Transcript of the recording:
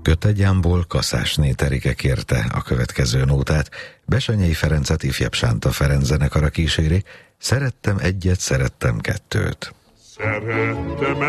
Götegyámból Kaszásné Terike kérte a következő nótát, Besenyei Ferencet ifjabb Sánta Ferenc zenekara kíséri, Szerettem egyet, szerettem kettőt. Szerettem